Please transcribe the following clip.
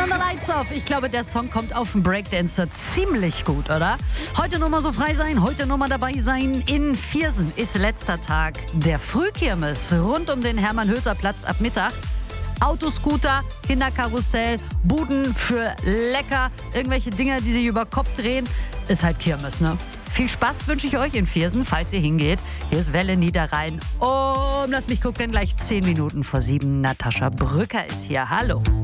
Turn the Lights Off. Ich glaube, der Song kommt auf dem Breakdancer ziemlich gut, oder? Heute nur mal so frei sein, heute nur mal dabei sein. In Viersen ist letzter Tag der Frühkirmes rund um den Hermann-Höser-Platz ab Mittag. Autoscooter, Kinderkarussell, Buden für lecker, irgendwelche Dinger, die sich über Kopf drehen. Ist halt Kirmes, ne? Viel Spaß wünsche ich euch in Viersen, falls ihr hingeht. Hier ist Welle Niederrhein. Lass mich gucken, gleich 10 Minuten vor 7. Natascha Brücker ist hier. Hallo.